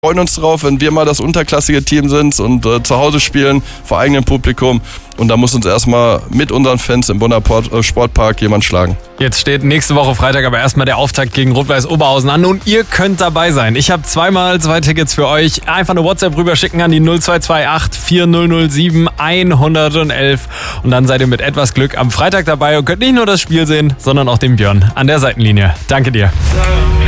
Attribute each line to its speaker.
Speaker 1: freuen uns drauf, wenn wir mal das unterklassige Team sind und zu Hause spielen, vor eigenem Publikum. Und da muss uns erstmal mit unseren Fans im Bonner Sportpark jemand schlagen.
Speaker 2: Jetzt steht nächste Woche Freitag aber erstmal der Auftakt gegen Rot-Weiß Oberhausen an und ihr könnt dabei sein. Ich habe zweimal 2 Tickets für euch. Einfach eine WhatsApp rüberschicken an die 0228 4007 111 und dann seid ihr mit etwas Glück am Freitag dabei und könnt nicht nur das Spiel sehen, sondern auch den Björn an der Seitenlinie. Danke dir.